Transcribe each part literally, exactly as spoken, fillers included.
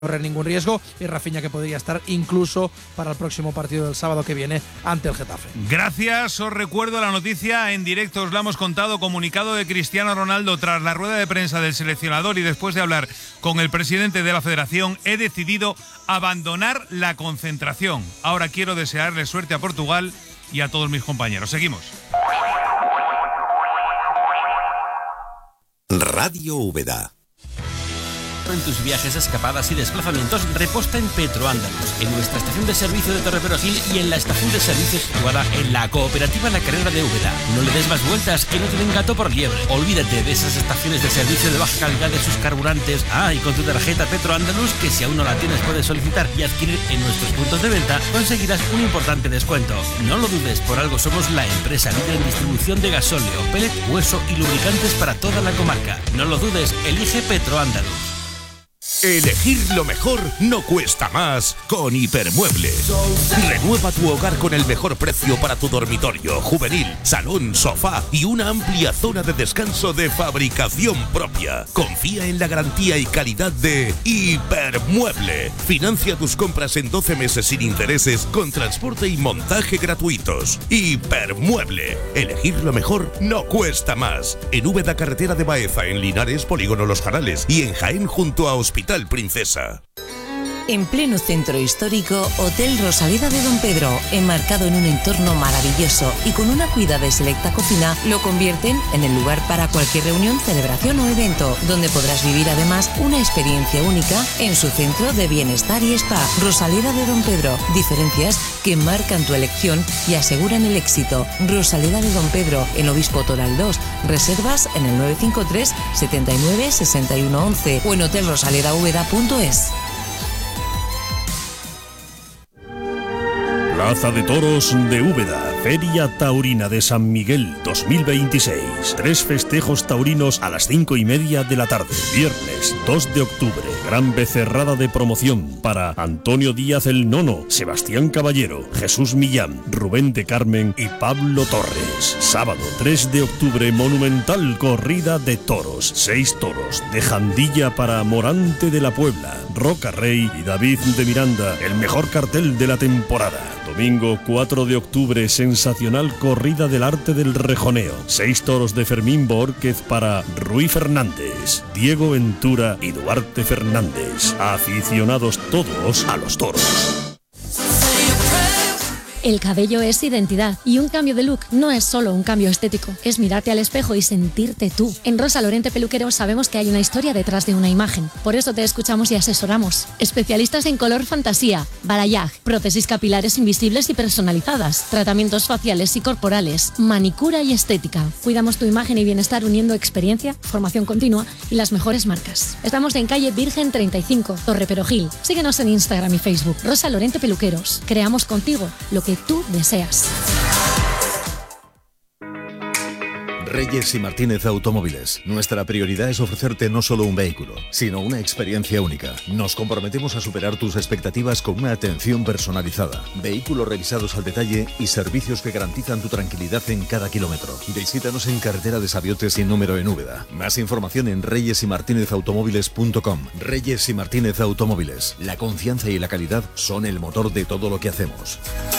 correr ningún riesgo, y Rafinha, que podría estar incluso para el próximo partido del sábado que viene ante el Getafe. Gracias, os recuerdo la noticia en directo, os la hemos contado, comunicado de Cristiano Ronaldo tras la rueda de prensa del seleccionador y después de hablar con el presidente de la federación, he decidido abandonar la concentración. Ahora quiero desearle suerte a Portugal y a todos mis compañeros. Seguimos. Radio Úbeda. En tus viajes, escapadas y desplazamientos, reposta en Petroandalus, en nuestra estación de servicio de Torreperojil y en la estación de servicio situada en la cooperativa La Carrera de Úbeda. No le des más vueltas, que no te den gato por liebre. Olvídate de esas estaciones de servicio de baja calidad de sus carburantes. Ah, y con tu tarjeta Petroandalus, que si aún no la tienes puedes solicitar y adquirir en nuestros puntos de venta, conseguirás un importante descuento. No lo dudes, por algo somos la empresa líder en distribución de gasóleo, pellet, hueso y lubricantes para toda la comarca. No lo dudes, elige Petroandalus. Elegir lo mejor no cuesta más con Hipermuebles. Renueva tu hogar con el mejor precio para tu dormitorio, juvenil, salón, sofá y una amplia zona de descanso de fabricación propia. Confía en la garantía y calidad de Hipermueble. Financia tus compras en doce meses sin intereses con transporte y montaje gratuitos. Hipermueble. Elegir lo mejor no cuesta más. En Úbeda, carretera de Baeza, en Linares, Polígono Los Jarales, y en Jaén, junto a Hospital Princesa. En pleno centro histórico, Hotel Rosaleda de Don Pedro, enmarcado en un entorno maravilloso y con una cuidada y selecta cocina, lo convierten en el lugar para cualquier reunión, celebración o evento, donde podrás vivir además una experiencia única en su centro de bienestar y spa. Rosaleda de Don Pedro, diferencias que marcan tu elección y aseguran el éxito. Rosaleda de Don Pedro, en Obispo Toral dos, reservas en el nueve cinco tres, setenta y nueve, sesenta y uno once o en hotel rosaleda úbeda punto es. Plaza de Toros de Úbeda, Feria Taurina de San Miguel dos mil veintiséis. Tres festejos taurinos a las cinco y media de la tarde. Viernes dos de octubre, gran becerrada de promoción para Antonio Díaz el Nono, Sebastián Caballero, Jesús Millán, Rubén de Carmen y Pablo Torres. Sábado tres de octubre, monumental corrida de toros. Seis toros de Jandilla para Morante de la Puebla, Roca Rey y David de Miranda, el mejor cartel de la temporada. Domingo cuatro de octubre, sensacional corrida del arte del rejoneo. Seis toros de Fermín Bórquez para Rui Fernández, Diego Ventura y Duarte Fernández. Aficionados todos a los toros. El cabello es identidad y un cambio de look no es solo un cambio estético, es mirarte al espejo y sentirte tú. En Rosa Lorente Peluqueros sabemos que hay una historia detrás de una imagen, por eso te escuchamos y asesoramos. Especialistas en color fantasía, balayage, prótesis capilares invisibles y personalizadas, tratamientos faciales y corporales, manicura y estética. Cuidamos tu imagen y bienestar uniendo experiencia, formación continua y las mejores marcas. Estamos en calle Virgen treinta y cinco, Torre Perojil. Síguenos en Instagram y Facebook. Rosa Lorente Peluqueros. Creamos contigo lo que tú deseas. Reyes y Martínez Automóviles. Nuestra prioridad es ofrecerte no solo un vehículo, sino una experiencia única. Nos comprometemos a superar tus expectativas con una atención personalizada, vehículos revisados al detalle y servicios que garantizan tu tranquilidad en cada kilómetro. Visítanos en carretera de Sabiote sin número en Úbeda. Más información en reyes y martínez automóviles punto com. Reyes y Martínez Automóviles. La confianza y la calidad son el motor de todo lo que hacemos.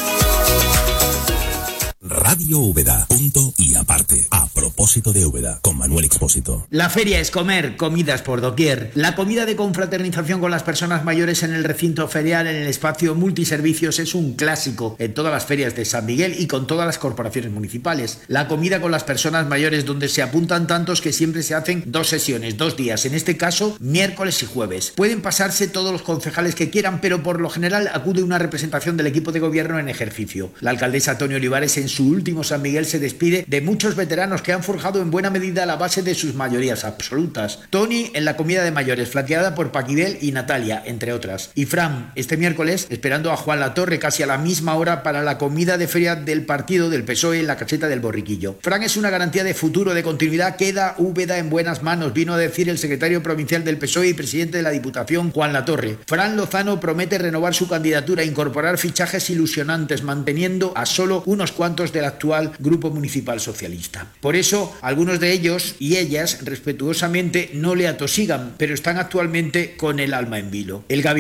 Radio Úbeda, punto y aparte. A propósito de Úbeda, con Manuel Expósito. La feria es comer, comidas por doquier. La comida de confraternización con las personas mayores en el recinto ferial, en el espacio multiservicios, es un clásico en todas las ferias de San Miguel y con todas las corporaciones municipales. La comida con las personas mayores, donde se apuntan tantos que siempre se hacen dos sesiones, dos días, en este caso miércoles y jueves. Pueden pasarse todos los concejales que quieran, pero por lo general acude una representación del equipo de gobierno en ejercicio. La alcaldesa Toñi Olivares, en su último San Miguel, se despide de muchos veteranos que han forjado en buena medida la base de sus mayorías absolutas. Tony en la comida de mayores, flanqueada por Paquidel y Natalia, entre otras. Y Fran, este miércoles, esperando a Juan Latorre casi a la misma hora para la comida de feria del partido del P S O E en la caseta del Borriquillo. Fran es una garantía de futuro, de continuidad. Queda Úbeda en buenas manos, vino a decir el secretario provincial del P S O E y presidente de la Diputación, Juan Latorre. Fran Lozano promete renovar su candidatura, incorporar fichajes ilusionantes, manteniendo a solo unos cuantos votos del actual Grupo Municipal Socialista. Por eso, algunos de ellos y ellas respetuosamente no le atosigan, pero están actualmente con el alma en vilo. El